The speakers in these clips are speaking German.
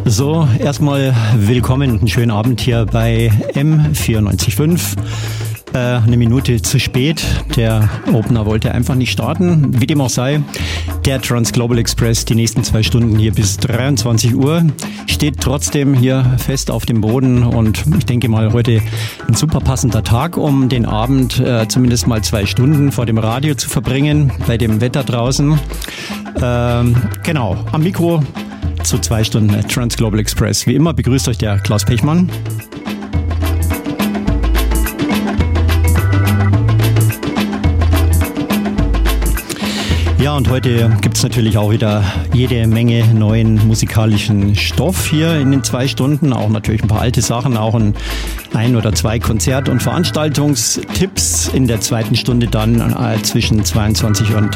So, erstmal willkommen und einen schönen Abend hier bei M94.5. Eine Minute zu spät. Der Opener wollte einfach nicht starten. Wie dem auch sei, der Trans-Global Express die nächsten 2 Stunden hier bis 23 Uhr steht trotzdem hier fest auf dem Boden und ich denke mal heute ein super passender Tag, um den Abend zumindest mal 2 Stunden vor dem Radio zu verbringen, bei dem Wetter draußen. Genau, am Mikro zu 2 Stunden Trans-Global Express. Wie immer begrüßt euch der Klaus Pechmann. Ja, und heute gibt's natürlich auch wieder jede Menge neuen musikalischen Stoff hier in den 2 Stunden. Auch natürlich ein paar alte Sachen, auch ein oder 2 Konzert- und Veranstaltungstipps in der 2. Stunde dann zwischen 22 und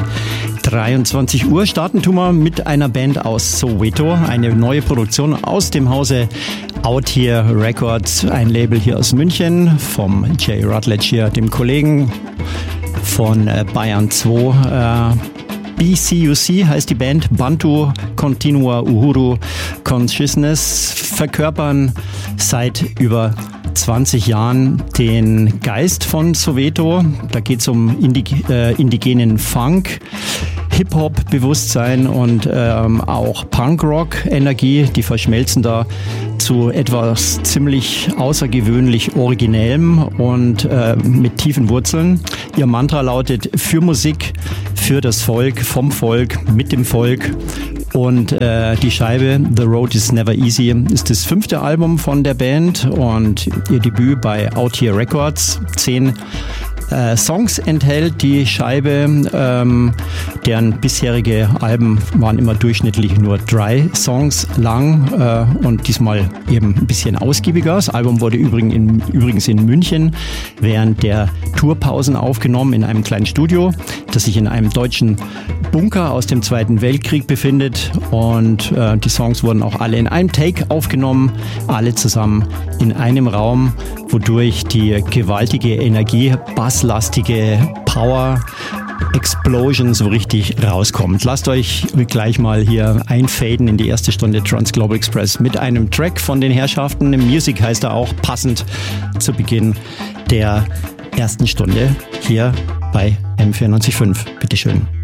23 Uhr. Starten tun wir mit einer Band aus Soweto, eine neue Produktion aus dem Hause Out Here Records, ein Label hier aus München vom Jay Rutledge hier, dem Kollegen von Bayern 2. BCUC heißt die Band, Bantu Continua Uhuru Consciousness, verkörpern seit über 20 Jahren den Geist von Soweto. Da geht es um indigenen Funk, Hip-Hop-Bewusstsein und auch Punk-Rock-Energie. Die verschmelzen da zu etwas ziemlich außergewöhnlich Originellem und mit tiefen Wurzeln. Ihr Mantra lautet: für Musik, für das Volk, vom Volk, mit dem Volk. Und die Scheibe The Road is Never Easy ist das 5. Album von der Band und ihr Debüt bei Out Here Records. 10 Songs enthält die Scheibe, deren bisherige Alben waren immer durchschnittlich nur 3 Songs lang und diesmal eben ein bisschen ausgiebiger. Das Album wurde übrigens in München während der Tourpausen aufgenommen in einem kleinen Studio, das sich in einem deutschen Bunker aus dem 2. Weltkrieg befindet, und die Songs wurden auch alle in einem Take aufgenommen, alle zusammen in einem Raum, wodurch die gewaltige Energie, basslastige Power Explosion so richtig rauskommt. Lasst euch gleich mal hier einfaden in die 1. Stunde Trans-Global Express mit einem Track von den Herrschaften. Music heißt er auch, passend zu Beginn der 1. Stunde hier bei M94.5. Bitteschön.